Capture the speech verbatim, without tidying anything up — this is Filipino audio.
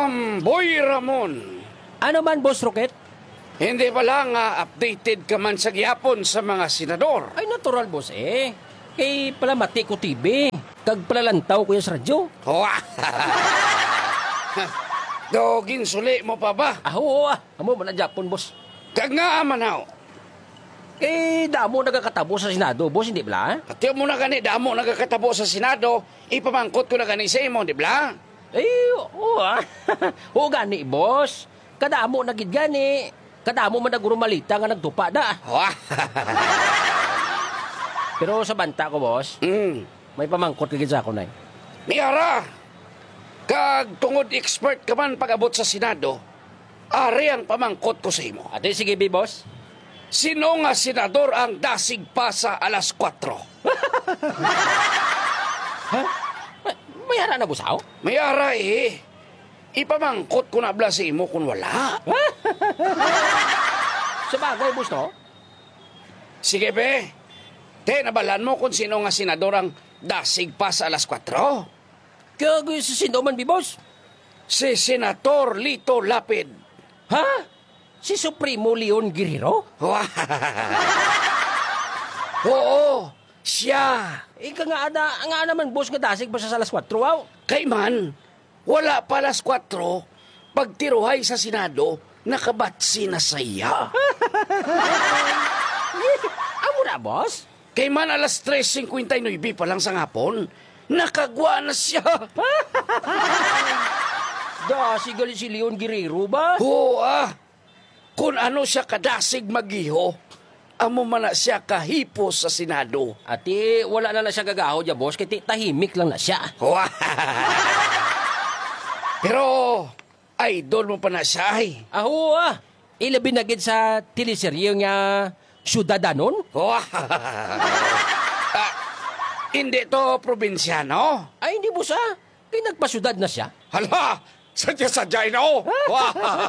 Um, Boy Ramon, Ano man, Boss Rocket? hindi ba lang nga updated ka man sa gihapon sa mga senador? Ay, natural, boss, eh. Kay pala mati ko T V. Kag pala lantaw ko yung sa radyo. Hoa! Dogin suli mo pa ba? Aho, ah. Amo man na Japon, boss. Kag nga amanaw. Eh, damo nagakatabo sa Senado, boss, hindi ba? Katiyo mo na gani, damo nagakatabo sa Senado, ipamangkot ko na gani sa imo, di ba? Eh, oo, ah. Oo, gani, boss. Kadamo na gid gani. Kadamo man naguro malita nga nagtupa da. Hoa! Pero sa banta ko, boss, mm. may pamangkot kagid sa ako na. Miyara, kag tungod expert ka man pag-abot sa Senado, ari ang pamangkot ko sa imo. Ate, sige, bi, boss. Sino nga senador ang dasig pa sa alas kwatro? Ha? May, may hara na, boss, aw? Miyara eh. Ipamangkot ko na bla sa imo kung wala. Sa bagay, boss, no? Sige, be. Te, nabalan mo kung sino nga senador ang dasig pa sa alas kwatro? Kaya sa sino man, bi, boss? Si Senator Lito Lapid. Ha? Si Supremo Leon Guerrero? Oo, siya. Ika nga ada, nga naman, boss, nga dasig pa sa alas kwatro, aw? Kay man, wala pa alas kwatro, pagtiruhay sa Senado, nakabatsi na saya. Amo na, boss? Kay man alas tres fifty-nine pa lang sa ngapon, nakagwa na siya. Dasig gali si Leon Guerrero ba? Oo ah, kung ano siya kadasig magiho, amo man na siya kahipo sa Senado. Ati, wala na na siya gagaho dya, boss, kaya tahimik lang na siya. Pero, idol mo pa na siya ay. Aho ah, ilabi na gid sa teleserye nga Syudadanon? Ah, hindi to probinsyano? Ay, hindi, boss, ah. Kaya nagpasyudad na siya. Hala, sadya-sadya na oh.